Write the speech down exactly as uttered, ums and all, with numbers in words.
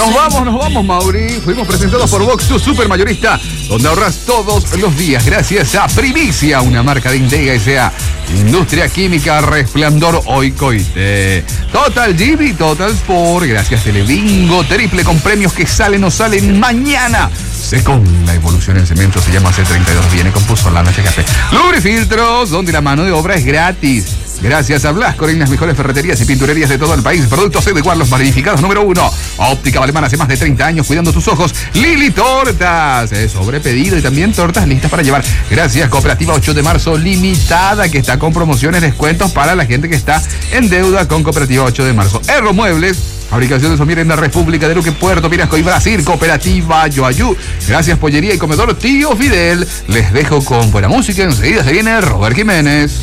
Nos vamos, nos vamos, Mauri. Fuimos presentados por Vox, tu supermayorista, donde ahorras todos los días gracias a Primicia, una marca de Intega S A Industria Química Resplandor Oicoite. Total G B, Total Sport, gracias Telebingo, triple con premios que salen o salen mañana. Secon, la evolución en cemento se llama C treinta y dos, viene con Puzolana, café. Lubrifiltros, donde la mano de obra es gratis. Gracias a Blasco, las mejores ferreterías y pinturerías de todo el país. Productos Edward, los verificados número uno. Óptica Alemana, hace más de treinta años cuidando tus ojos. Lili Tortas, eh, sobre pedido y también tortas listas para llevar. Gracias Cooperativa ocho de marzo Limitada, que está con promociones, descuentos para la gente que está en deuda con Cooperativa ocho de marzo. Erro Muebles, fabricación de somier en la República de Luque, Puerto Pirasco y Brasil. Cooperativa Yoayú. Gracias Pollería y Comedor Tío Fidel. Les dejo con buena música. Enseguida se viene Robert Jiménez.